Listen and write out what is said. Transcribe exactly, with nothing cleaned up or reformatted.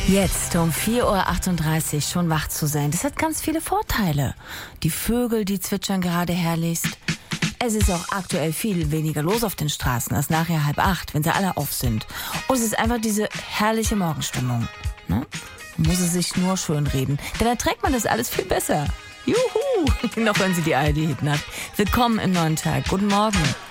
Jetzt um vier Uhr achtunddreißig schon wach zu sein, das hat ganz viele Vorteile. Die Vögel, die zwitschern gerade herrlichst. Es ist auch aktuell viel weniger los auf den Straßen als nachher halb acht, wenn sie alle auf sind. Und es ist einfach diese herrliche Morgenstimmung. Ne? Man muss es sich nur schön reden, denn dann trägt man das alles viel besser. Juhu! Noch hören Sie die A R D-Hit-Nacht. Willkommen im neuen Tag. Guten Morgen.